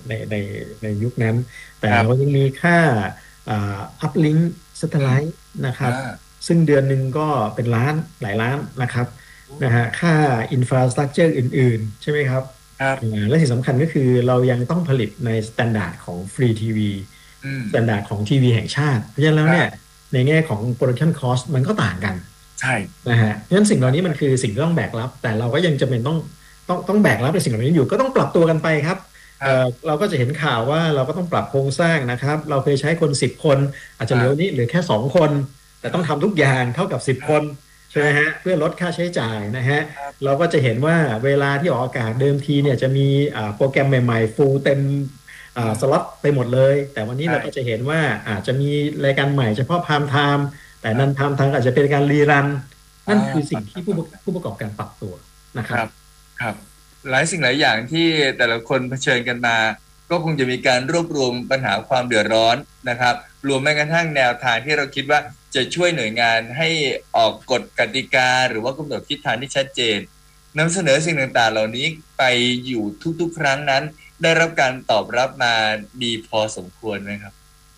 ในยุคนั้นแต่ครับเรายังมีค่าอัพลิงก์สเตอืมไลท์นะครับอ่าซึ่งเดือนหนึ่งก็เป็นล้านหลายล้านนะครับนะฮะค่าอินฟราสตรักเจอร์อื่นๆใช่ไหมครับครับและสิ่งสำคัญก็คือเรายังต้องผลิตในสแตนดาร์ดของฟรีทีวีอืมสแตนดาร์ดของทีวีแห่งชาติเพราะฉะนั้นแล้วเนี่ยครับในแง่ของโปรดักชันคอสมันก็ต่างกันใช่นะฮะงั้นสิ่งเหล่านี้มันคือสิ่งที่ต้องแบกรับแต่เราก็ยังจำเป็นต้องแบกรับในสิ่งเหล่านี้อยู่ก็ต้องปรับตัวกันไปครับครับเราก็จะเห็นข่าวว่าเราก็ต้องปรับโครงสร้างนะครับเราเคยใช้คน10 คนอาจจะเหลือนี้เหลือแค่2 คนแต่ต้องทำทุกอย่างเท่ากับสิบครับคนใช่ไหมฮะครับเพื่อลดค่าใช้จ่ายนะฮะครับเราก็จะเห็นว่าเวลาที่ออกอากาศเดิมทีเนี่ยจะมีโปรแกรมใหม่ๆฟูลเต็มอืมสล็อตไปหมดเลยแต่วันนี้ใช่เราก็จะเห็นว่าอาจจะมีรายการใหม่เฉพาะพามไทม์แต่ครับนันพามไทม์อาจจะเป็นการรีรันอ่านั่นคือสิ่งที่ครับครับผู้ประกอบการปรับตัวนะครับครับครับหลายสิ่งหลายอย่างที่แต่ละคนเผชิญกันมาก็คงจะมีการรวบรวมปัญหาความเดือดร้อนนะครับรวมแม้กระทั่งแนวทางที่เราคิดว่าจะช่วยหน่วยงานให้ออกกฎกติกาหรือว่ากำหนดทิศทางที่ชัดเจนนำเสนอสิ่งต่างๆเหล่านี้ไปอยู่ทุกๆครั้งนั้นได้รับการตอบรับมาดีพอสมควรไหมครับ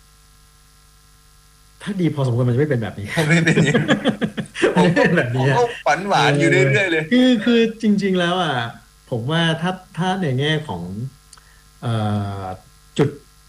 ถ้าดีพอสมควรมันจะไม่เป็นแบบนี้ผมไม่เป็นอย่างนี้มันจะไม่เป็นแบบนี้ฮะผมก็ฝันหเออวานอยู่เรื่อยๆเลยคือจริงๆแล้วอ่ะผมว่าถ้าในแง่ของเอ่อจุด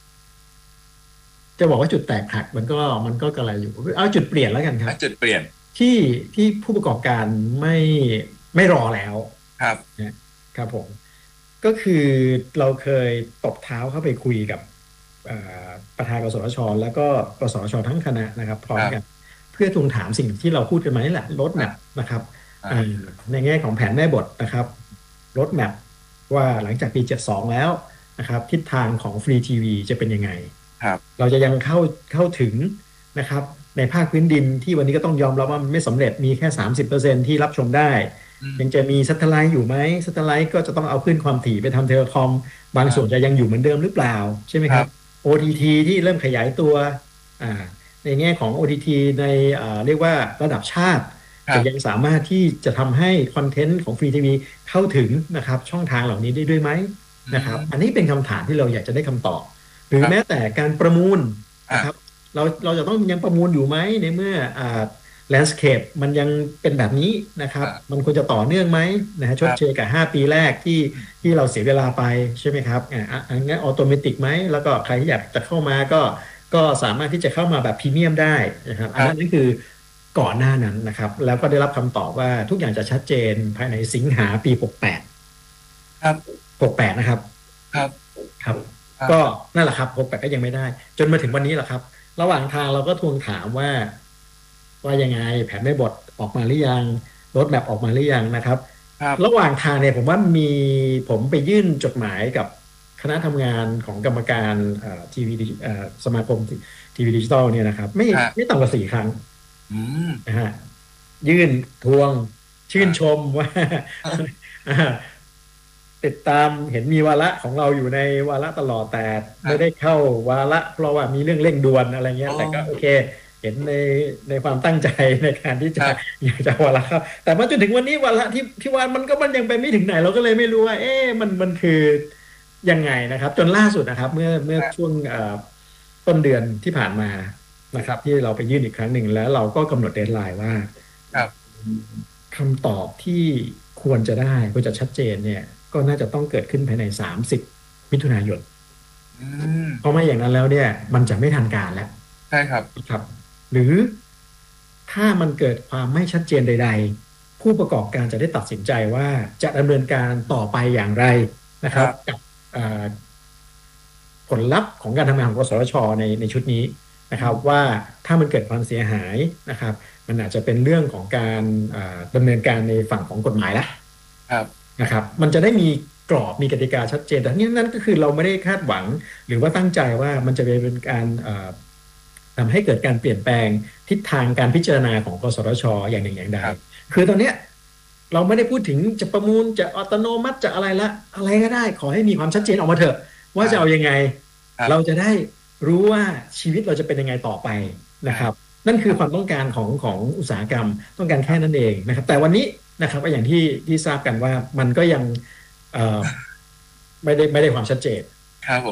จะบอกว่าจุดแตกหักมันก็กระไรอยู่เอาจุดเปลี่ยนแล้วกันครับจุดเปลี่ยนที่ที่ผู้ประกอบการไม่ไม่รอแล้วครับนะครับผม ก็คือเราเคยตบเท้าเข้าไปคุยกับเอ่อประธานกสทชแล้วก็กสทชทั้งคณะนะครับพร้อมกันครับเพื่อทวงถามสิ่งที่เราพูดกันมานี่แหละรถแมพครับนะครับอ่าเอ่อในแง่ของแผนแม่บทนะครับรถแมพว่าหลังจากปี72แล้วนะครับทิศทางของฟรีทีวีจะเป็นยังไงครับเราจะยังเข้าถึงนะครับในภาคพื้นดินที่วันนี้ก็ต้องยอมรับว่ามันไม่สำเร็จมีแค่30%ที่รับชมได้อืมยังจะมีซัตเทอร์ไลท์อยู่ไหมซัตเทอร์ไลท์ก็จะต้องเอาขึ้นความถี่ไปทำเทเลคอมบางครับส่วนจะยังอยู่เหมือนเดิมหรือเปล่าใช่ไหมครับครับ OTT ททีที่เริ่มขยายตัวอ่าในแง่ของ OTT ในเรียกว่าระดับชาติจะยังครับสามารถที่จะทำให้คอนเทนต์ของฟรีทีวีเข้าถึงนะครับช่องทางเหล่านี้ได้ด้วยไหมอืนะครับอันมนี้เป็นคำถามที่เราอยากจะได้คำตอบหรือครับแม้แต่การประมูลนะครับอ่าเราจะต้องยังประมูลอยู่ไหมในเมื่อแลนด์สเคปมันยังเป็นแบบนี้นะครับมันควรจะต่อเนื่องไหมนะฮะชครับดเชยกับ5 ปีแรกที่อืมที่เราเสียเวลาไปใช่ไหมครับอันนี้ออโตเมติกไหมแล้วก็ใครที่อยากจะเข้ามาก็สามารถที่จะเข้ามาแบบพรีเมียมได้นะครับอันนั้นครับคือก่อนหน้านั้นนะครับแล้วก็ได้รับคำตอบว่าทุกอย่างจะชัดเจนภายในสิงหาปี68 ครับ 68นะครับครับครับก็ครับนั่นแหละครับ68ก็ยังไม่ได้จนมาถึงวันนี้แหละครับระหว่างทางเราก็ทวงถามว่ายังไงแผนแม่บทออกมาหรือยังรถแมพออกมาหรือยังนะครับระหครับว่างทางเนี่ยผมว่าผมไปยื่นจดหมายกับคณะทำงานของกรรมการทีวีสมาคมทีวีดิจิตอลเนี่ยนะครับไม่ฮะไม่ต่ำกว่า4 ครั้งอืมนะฮะยื่นทวงชื่นชอ่ามว่าอ่าติดตามเห็นมีวาระของเราอยู่ในวาระตลอดแต่ไม่ได้ครับเข้าวาระเพราะว่ามีเรื่องเร่งด่วนอะไรเงี้โอ้ยแต่ก็โอเคเห็นในความตั้งใจในการที่จะครับอยากจะวาระเข้าแต่มาจนถึงวันนี้วาระที่ว่ามันยังไปไม่ถึงไหนเราก็เลยไม่รู้ว่าเอ๊ะมันคือยังไงนะครับจนล่าสุดนะครับเมื่อช่วงต้นเดือนที่ผ่านมานะครับที่เราไปยื่นอีกครั้งหนึ่งแล้วเราก็กำหนดเดดไลน์ว่าครับคำตอบที่ควรจะได้ควรจะชัดเจนเนี่ยก็น่าจะต้องเกิดขึ้นภายใน30 มิถุนายนอืมเพราะไม่อย่างนั้นแล้วเนี่ยมันจะไม่ทันการแล้วใช่ครับนะครับหรือถ้ามันเกิดความไม่ชัดเจนใดๆผู้ประกอบการจะได้ตัดสินใจว่าจะดำเนินการต่อไปอย่างไรนะครับครับกับเอ่อผลลัพธ์ของการทำงานของกสทชในชุดนี้นะครับว่าถ้ามันเกิดความเสียหายนะครับ มันอาจจะเป็นเรื่องของการดำเนินการในฝั่งของกฎหมายแล้วครับนะครับมันจะได้มีกรอบมีกติกาชัดเจนแต่นี่นั่นก็คือเราไม่ได้คาดหวังหรือว่าตั้งใจว่ามันจะเป็นการทำให้เกิดการเปลี่ยนแปลงทิศทางการพิจารณาของกสทชอย่างหนึ่งอย่างใดครับคือตอนเนี้ยเราไม่ได้พูดถึงจะประมูลจะอัตโนมัติจะอะไรละอะไรก็ได้ขอให้มีความชัดเจนออกมาเถอะว่าจะเอายังไงเราครับจะได้รู้ว่าชีวิตเราจะเป็นยังไงต่อไปนะครับ นั่นคือความต้องการของอุตสาหกรรมต้องการแค่นั้นเองนะครับแต่วันนี้นะครับก็อย่างที่ทราบกันว่ามันก็ยังเอ่อไม่ได้ความชัดเจนครับผม